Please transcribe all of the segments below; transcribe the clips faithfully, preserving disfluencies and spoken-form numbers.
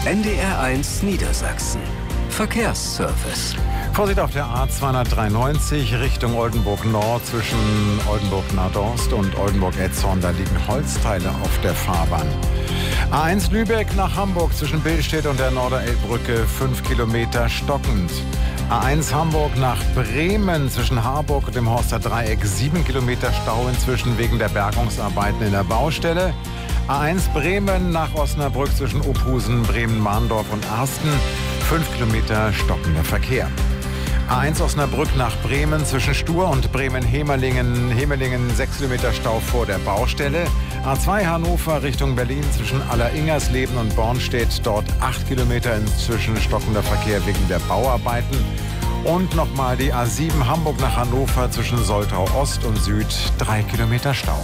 N D R eins Niedersachsen. Verkehrsservice. Vorsicht auf der A zweihundertdreiundneunzig Richtung Oldenburg Nord zwischen Oldenburg-Nadost und Oldenburg-Etzhorn. Da liegen Holzteile auf der Fahrbahn. A eins Lübeck nach Hamburg zwischen Billstedt und der Norderelbbrücke fünf Kilometer stockend. A eins Hamburg nach Bremen zwischen Harburg und dem Horster Dreieck sieben Kilometer Stau inzwischen wegen der Bergungsarbeiten in der Baustelle. A eins Bremen nach Osnabrück zwischen Ophusen, Bremen-Mahndorf und Arsten fünf Kilometer stockender Verkehr. A eins Osnabrück nach Bremen zwischen Stur und Bremen-Hemelingen, Hemelingen sechs Kilometer Stau vor der Baustelle. A zwei Hannover Richtung Berlin zwischen Alleringers-Leben und Bornstedt, dort acht Kilometer inzwischen stockender Verkehr wegen der Bauarbeiten. Und nochmal die A sieben Hamburg nach Hannover zwischen Soltau Ost und Süd, drei Kilometer Stau.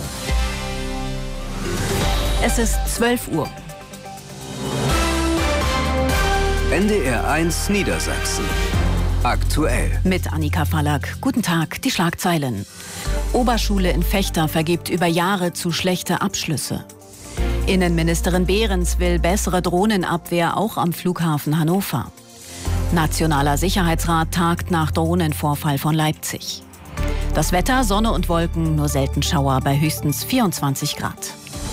Es ist zwölf Uhr. N D R eins Niedersachsen. Aktuell. Mit Annika Fallack. Guten Tag, die Schlagzeilen. Oberschule in Vechta vergibt über Jahre zu schlechte Abschlüsse. Innenministerin Behrens will bessere Drohnenabwehr auch am Flughafen Hannover. Nationaler Sicherheitsrat tagt nach Drohnenvorfall von Leipzig. Das Wetter, Sonne und Wolken, nur selten Schauer bei höchstens vierundzwanzig Grad.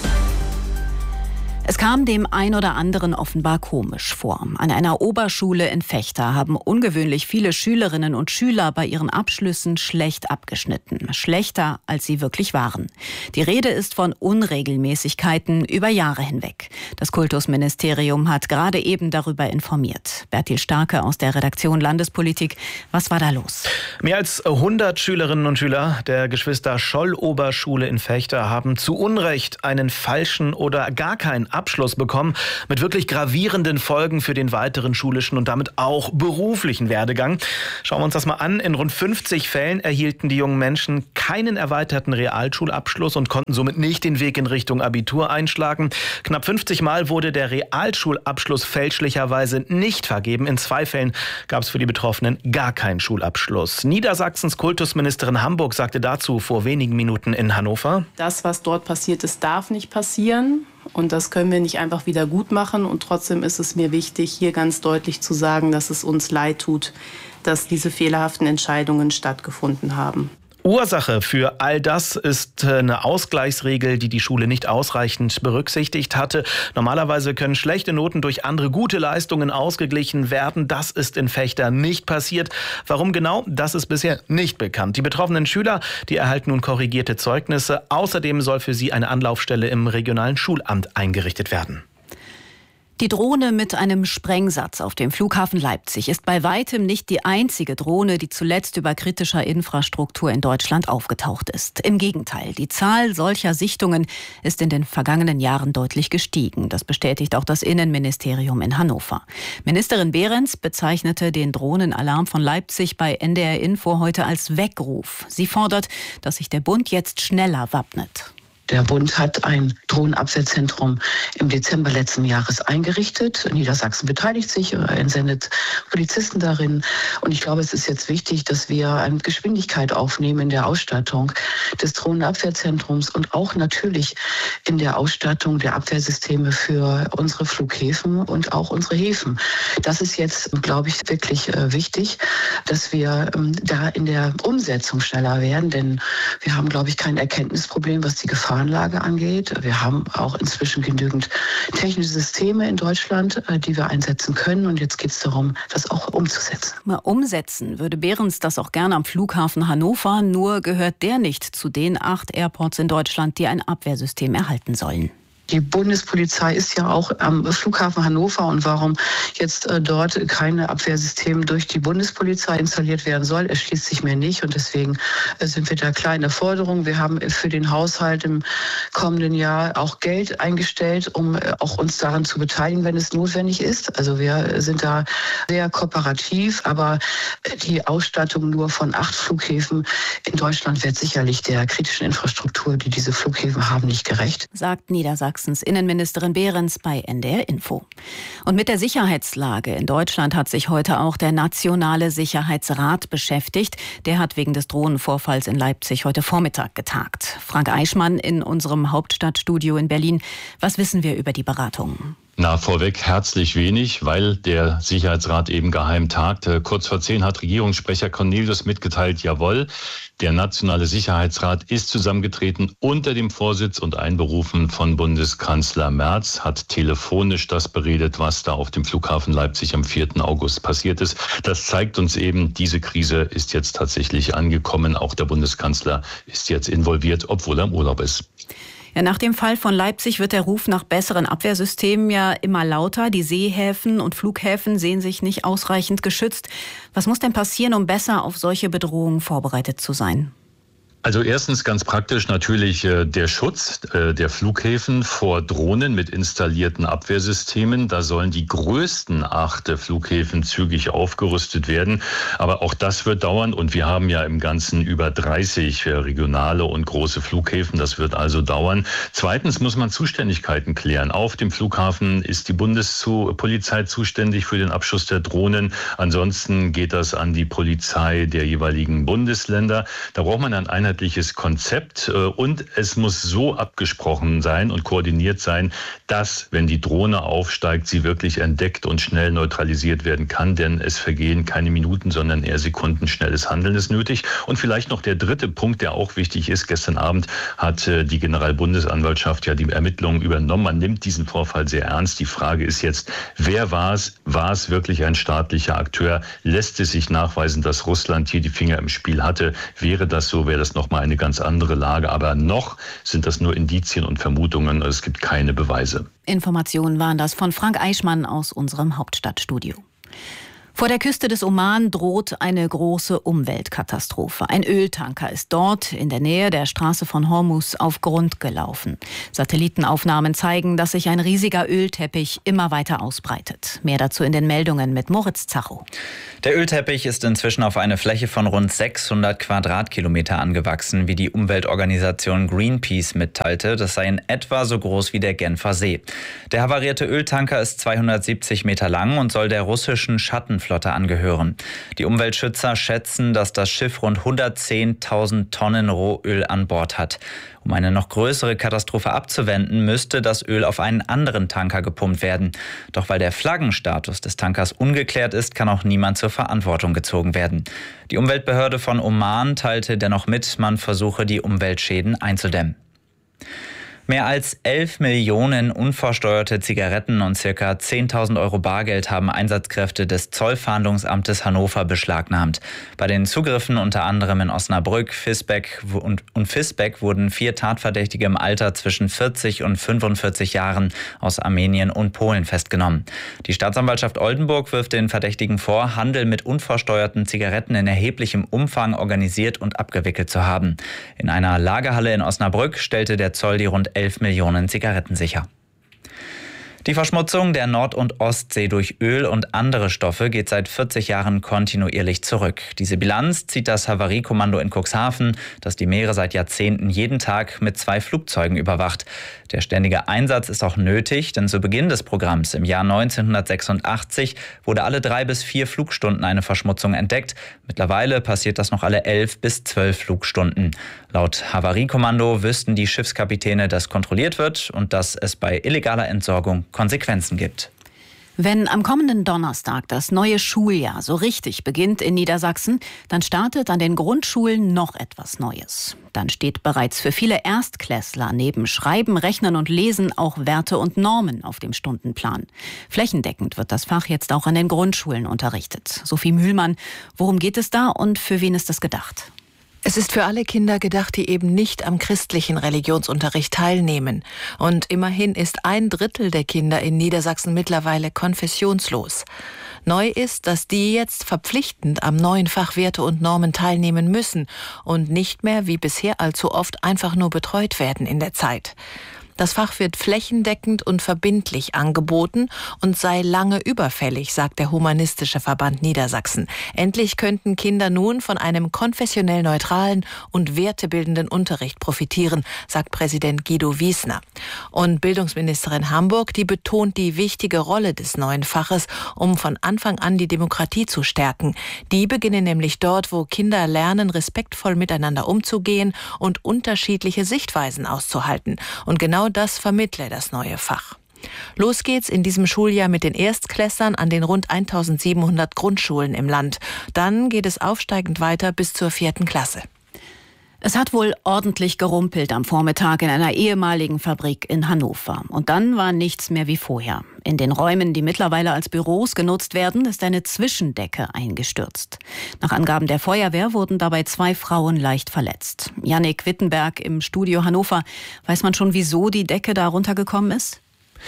Es kam dem ein oder anderen offenbar komisch vor. An einer Oberschule in Vechta haben ungewöhnlich viele Schülerinnen und Schüler bei ihren Abschlüssen schlecht abgeschnitten. Schlechter, als sie wirklich waren. Die Rede ist von Unregelmäßigkeiten über Jahre hinweg. Das Kultusministerium hat gerade eben darüber informiert. Bertil Starke aus der Redaktion Landespolitik. Was war da los? Mehr als hundert Schülerinnen und Schüler der Geschwister-Scholl-Oberschule in Vechta haben zu Unrecht einen falschen oder gar keinen Abschluss bekommen, mit wirklich gravierenden Folgen für den weiteren schulischen und damit auch beruflichen Werdegang. Schauen wir uns das mal an. In rund fünfzig Fällen erhielten die jungen Menschen keinen erweiterten Realschulabschluss und konnten somit nicht den Weg in Richtung Abitur einschlagen. Knapp fünfzig Mal wurde der Realschulabschluss fälschlicherweise nicht vergeben. In zwei Fällen gab es für die Betroffenen gar keinen Schulabschluss. Niedersachsens Kultusministerin Hamburg sagte dazu vor wenigen Minuten in Hannover: Das, was dort passiert ist, darf nicht passieren. Und das können wir nicht einfach wieder gut machen. Und trotzdem ist es mir wichtig, hier ganz deutlich zu sagen, dass es uns leid tut, dass diese fehlerhaften Entscheidungen stattgefunden haben. Ursache für all das ist eine Ausgleichsregel, die die Schule nicht ausreichend berücksichtigt hatte. Normalerweise können schlechte Noten durch andere gute Leistungen ausgeglichen werden. Das ist in Vechta nicht passiert. Warum genau? Das ist bisher nicht bekannt. Die betroffenen Schüler, die erhalten nun korrigierte Zeugnisse. Außerdem soll für sie eine Anlaufstelle im regionalen Schulamt eingerichtet werden. Die Drohne mit einem Sprengsatz auf dem Flughafen Leipzig ist bei weitem nicht die einzige Drohne, die zuletzt über kritischer Infrastruktur in Deutschland aufgetaucht ist. Im Gegenteil, die Zahl solcher Sichtungen ist in den vergangenen Jahren deutlich gestiegen. Das bestätigt auch das Innenministerium in Hannover. Ministerin Behrens bezeichnete den Drohnenalarm von Leipzig bei N D R Info heute als Weckruf. Sie fordert, dass sich der Bund jetzt schneller wappnet. Der Bund hat ein Drohnenabwehrzentrum im Dezember letzten Jahres eingerichtet. Niedersachsen beteiligt sich, entsendet Polizisten darin. Und ich glaube, es ist jetzt wichtig, dass wir eine Geschwindigkeit aufnehmen in der Ausstattung des Drohnenabwehrzentrums und auch natürlich in der Ausstattung der Abwehrsysteme für unsere Flughäfen und auch unsere Häfen. Das ist jetzt, glaube ich, wirklich wichtig, dass wir da in der Umsetzung schneller werden. Denn wir haben, glaube ich, kein Erkenntnisproblem, was die Gefahr Anlage angeht. Wir haben auch inzwischen genügend technische Systeme in Deutschland, die wir einsetzen können. Und jetzt geht es darum, das auch umzusetzen. Mal umsetzen würde Behrens das auch gerne am Flughafen Hannover. Nur gehört der nicht zu den acht Airports in Deutschland, die ein Abwehrsystem erhalten sollen. Die Bundespolizei ist ja auch am Flughafen Hannover und warum jetzt äh, dort keine Abwehrsystem durch die Bundespolizei installiert werden soll, erschließt sich mir nicht und deswegen äh, sind wir da klar in der Forderung. Wir haben für den Haushalt im kommenden Jahr auch Geld eingestellt, um äh, auch uns daran zu beteiligen, wenn es notwendig ist. Also wir sind da sehr kooperativ, aber äh, die Ausstattung nur von acht Flughäfen in Deutschland wird sicherlich der kritischen Infrastruktur, die diese Flughäfen haben, nicht gerecht. Sagt Niedersachsens Innenministerin Behrens bei N D R Info. Und mit der Sicherheitslage in Deutschland hat sich heute auch der Nationale Sicherheitsrat beschäftigt. Der hat wegen des Drohnenvorfalls in Leipzig heute Vormittag getagt. Frank Eichmann in unserem Hauptstadtstudio in Berlin. Was wissen wir über die Beratung? Na, vorweg herzlich wenig, weil der Sicherheitsrat eben geheim tagte. Kurz vor zehn hat Regierungssprecher Cornelius mitgeteilt, jawohl, der Nationale Sicherheitsrat ist zusammengetreten unter dem Vorsitz und einberufen von Bundeskanzler Merz, hat telefonisch das beredet, was da auf dem Flughafen Leipzig am vierten August passiert ist. Das zeigt uns eben, diese Krise ist jetzt tatsächlich angekommen. Auch der Bundeskanzler ist jetzt involviert, obwohl er im Urlaub ist. Ja, nach dem Fall von Leipzig wird der Ruf nach besseren Abwehrsystemen ja immer lauter. Die Seehäfen und Flughäfen sehen sich nicht ausreichend geschützt. Was muss denn passieren, um besser auf solche Bedrohungen vorbereitet zu sein? Also erstens ganz praktisch natürlich äh, der Schutz äh, der Flughäfen vor Drohnen mit installierten Abwehrsystemen. Da sollen die größten acht Flughäfen zügig aufgerüstet werden. Aber auch das wird dauern und wir haben ja im Ganzen über dreißig äh, regionale und große Flughäfen. Das wird also dauern. Zweitens muss man Zuständigkeiten klären. Auf dem Flughafen ist die Bundespolizei zuständig für den Abschuss der Drohnen. Ansonsten geht das an die Polizei der jeweiligen Bundesländer. Da braucht man ein einheitliches Konzept und es muss so abgesprochen sein und koordiniert sein, dass, wenn die Drohne aufsteigt, sie wirklich entdeckt und schnell neutralisiert werden kann, denn es vergehen keine Minuten, sondern eher Sekunden. Schnelles Handeln ist nötig. Und vielleicht noch der dritte Punkt, der auch wichtig ist. Gestern Abend hat die Generalbundesanwaltschaft ja die Ermittlungen übernommen. Man nimmt diesen Vorfall sehr ernst. Die Frage ist jetzt, wer war es? War es wirklich ein staatlicher Akteur? Lässt es sich nachweisen, dass Russland hier die Finger im Spiel hatte? Wäre das so, wäre das noch mal eine ganz andere Lage. Aber noch sind das nur Indizien und Vermutungen. Es gibt keine Beweise. Informationen waren das von Frank Eichmann aus unserem Hauptstadtstudio. Vor der Küste des Oman droht eine große Umweltkatastrophe. Ein Öltanker ist dort in der Nähe der Straße von Hormuz auf Grund gelaufen. Satellitenaufnahmen zeigen, dass sich ein riesiger Ölteppich immer weiter ausbreitet. Mehr dazu in den Meldungen mit Moritz Zacho. Der Ölteppich ist inzwischen auf eine Fläche von rund sechshundert Quadratkilometer angewachsen, wie die Umweltorganisation Greenpeace mitteilte. Das sei in etwa so groß wie der Genfer See. Der havarierte Öltanker ist zweihundertsiebzig Meter lang und soll der russischen Schattenflotte angehören. Die Umweltschützer schätzen, dass das Schiff rund hundertzehntausend Tonnen Rohöl an Bord hat. Um eine noch größere Katastrophe abzuwenden, müsste das Öl auf einen anderen Tanker gepumpt werden. Doch weil der Flaggenstatus des Tankers ungeklärt ist, kann auch niemand zur Verantwortung gezogen werden. Die Umweltbehörde von Oman teilte dennoch mit, man versuche, die Umweltschäden einzudämmen. Mehr als elf Millionen unversteuerte Zigaretten und circa zehntausend Euro Bargeld haben Einsatzkräfte des Zollfahndungsamtes Hannover beschlagnahmt. Bei den Zugriffen unter anderem in Osnabrück, Visbeck und, und Visbeck wurden vier Tatverdächtige im Alter zwischen vierzig und fünfundvierzig Jahren aus Armenien und Polen festgenommen. Die Staatsanwaltschaft Oldenburg wirft den Verdächtigen vor, Handel mit unversteuerten Zigaretten in erheblichem Umfang organisiert und abgewickelt zu haben. In einer Lagerhalle in Osnabrück stellte der Zoll die rund elf Millionen Zigaretten sicher. Die Verschmutzung der Nord- und Ostsee durch Öl und andere Stoffe geht seit vierzig Jahren kontinuierlich zurück. Diese Bilanz zieht das Havariekommando in Cuxhaven, das die Meere seit Jahrzehnten jeden Tag mit zwei Flugzeugen überwacht. Der ständige Einsatz ist auch nötig, denn zu Beginn des Programms im Jahr neunzehnhundertsechsundachtzig wurde alle drei bis vier Flugstunden eine Verschmutzung entdeckt. Mittlerweile passiert das noch alle elf bis zwölf Flugstunden. Laut Havariekommando wüssten die Schiffskapitäne, dass kontrolliert wird und dass es bei illegaler Entsorgung Konsequenzen gibt. Wenn am kommenden Donnerstag das neue Schuljahr so richtig beginnt in Niedersachsen, dann startet an den Grundschulen noch etwas Neues. Dann steht bereits für viele Erstklässler neben Schreiben, Rechnen und Lesen auch Werte und Normen auf dem Stundenplan. Flächendeckend wird das Fach jetzt auch an den Grundschulen unterrichtet. Sophie Mühlmann, worum geht es da und für wen ist es gedacht? Es ist für alle Kinder gedacht, die eben nicht am christlichen Religionsunterricht teilnehmen. Und immerhin ist ein Drittel der Kinder in Niedersachsen mittlerweile konfessionslos. Neu ist, dass die jetzt verpflichtend am neuen Fach Werte und Normen teilnehmen müssen und nicht mehr wie bisher allzu oft einfach nur betreut werden in der Zeit. Das Fach wird flächendeckend und verbindlich angeboten und sei lange überfällig, sagt der Humanistische Verband Niedersachsen. Endlich könnten Kinder nun von einem konfessionell neutralen und wertebildenden Unterricht profitieren, sagt Präsident Guido Wiesner. Und Bildungsministerin Hamburg, die betont die wichtige Rolle des neuen Faches, um von Anfang an die Demokratie zu stärken. Die beginnen nämlich dort, wo Kinder lernen, respektvoll miteinander umzugehen und unterschiedliche Sichtweisen auszuhalten. Und genau das vermittle das neue Fach. Los geht's in diesem Schuljahr mit den Erstklässlern an den rund eintausendsiebenhundert Grundschulen im Land. Dann geht es aufsteigend weiter bis zur vierten Klasse. Es hat wohl ordentlich gerumpelt am Vormittag in einer ehemaligen Fabrik in Hannover. Und dann war nichts mehr wie vorher. In den Räumen, die mittlerweile als Büros genutzt werden, ist eine Zwischendecke eingestürzt. Nach Angaben der Feuerwehr wurden dabei zwei Frauen leicht verletzt. Jannik Wittenberg im Studio Hannover. Weiß man schon, wieso die Decke da runtergekommen ist?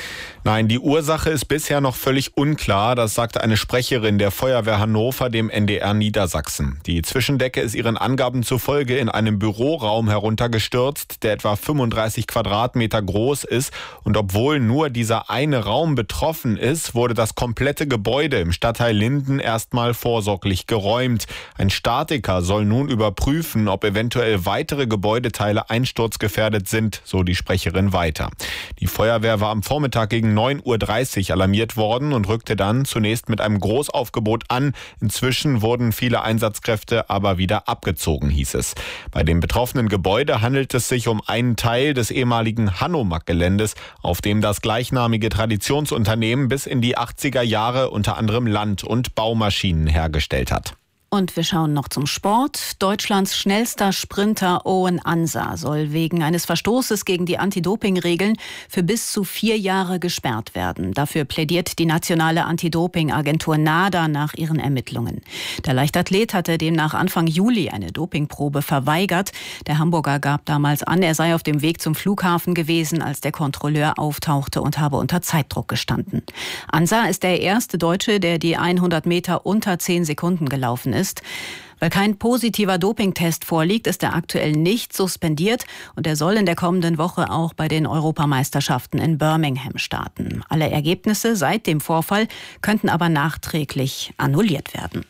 Nein, die Ursache ist bisher noch völlig unklar. Das sagte eine Sprecherin der Feuerwehr Hannover dem N D R Niedersachsen. Die Zwischendecke ist ihren Angaben zufolge in einem Büroraum heruntergestürzt, der etwa fünfunddreißig Quadratmeter groß ist. Und obwohl nur dieser eine Raum betroffen ist, wurde das komplette Gebäude im Stadtteil Linden erstmal vorsorglich geräumt. Ein Statiker soll nun überprüfen, ob eventuell weitere Gebäudeteile einsturzgefährdet sind, so die Sprecherin weiter. Die Feuerwehr war am Vormittag gegen neun Uhr dreißig alarmiert worden und rückte dann zunächst mit einem Großaufgebot an. Inzwischen wurden viele Einsatzkräfte aber wieder abgezogen, hieß es. Bei dem betroffenen Gebäude handelt es sich um einen Teil des ehemaligen Hanomag-Geländes, auf dem das gleichnamige Traditionsunternehmen bis in die achtziger Jahre unter anderem Land- und Baumaschinen hergestellt hat. Und wir schauen noch zum Sport. Deutschlands schnellster Sprinter Owen Ansa soll wegen eines Verstoßes gegen die Anti-Doping-Regeln für bis zu vier Jahre gesperrt werden. Dafür plädiert die nationale Anti-Doping-Agentur NADA nach ihren Ermittlungen. Der Leichtathlet hatte demnach Anfang Juli eine Dopingprobe verweigert. Der Hamburger gab damals an, er sei auf dem Weg zum Flughafen gewesen, als der Kontrolleur auftauchte und habe unter Zeitdruck gestanden. Ansa ist der erste Deutsche, der die hundert Meter unter zehn Sekunden gelaufen ist. Ist. Weil kein positiver Dopingtest vorliegt, ist er aktuell nicht suspendiert und er soll in der kommenden Woche auch bei den Europameisterschaften in Birmingham starten. Alle Ergebnisse seit dem Vorfall könnten aber nachträglich annulliert werden.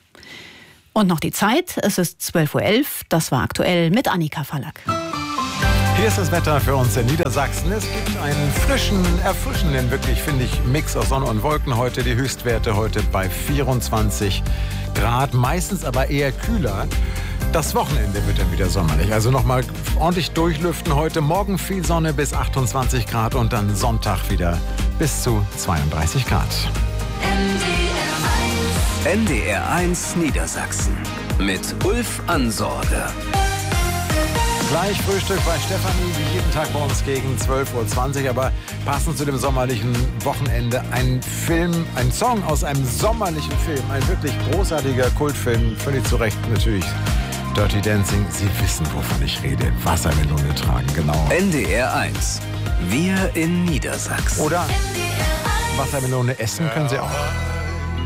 Und noch die Zeit, es ist zwölf Uhr elf, das war aktuell mit Annika Fallack. Hier ist das Wetter für uns in Niedersachsen. Es gibt einen frischen, erfrischenden, wirklich, finde ich, Mix aus Sonne und Wolken heute. Die Höchstwerte heute bei vierundzwanzig Grad, meistens aber eher kühler. Das Wochenende wird dann wieder sommerlich. Also nochmal ordentlich durchlüften heute. Morgen viel Sonne bis achtundzwanzig Grad und dann Sonntag wieder bis zu zweiunddreißig Grad. N D R eins Niedersachsen mit Ulf Ansorge. Gleich Frühstück bei Stefanie, wie jeden Tag bei uns gegen zwölf Uhr zwanzig. Aber passend zu dem sommerlichen Wochenende ein Film, ein Song aus einem sommerlichen Film. Ein wirklich großartiger Kultfilm, völlig zu Recht natürlich. Dirty Dancing, Sie wissen, wovon ich rede. Wassermelone tragen, genau. N D R eins, wir in Niedersachsen. Oder Wassermelone essen können Sie auch.